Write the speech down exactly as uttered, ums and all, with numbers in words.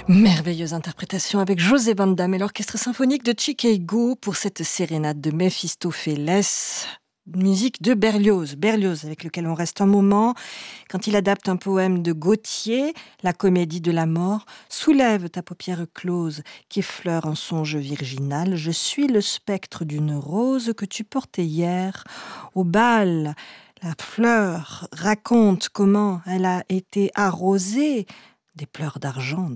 Merveilleuse interprétation avec José Van Damme et l'orchestre symphonique de Chicago pour cette sérénade de Méphistophélès. Musique de Berlioz, Berlioz avec lequel on reste un moment. Quand il adapte un poème de Gautier, La comédie de la mort, soulève ta paupière close qui effleure un songe virginal. Je suis le spectre d'une rose que tu portais hier au bal. La fleur raconte comment elle a été arrosée des pleurs d'argent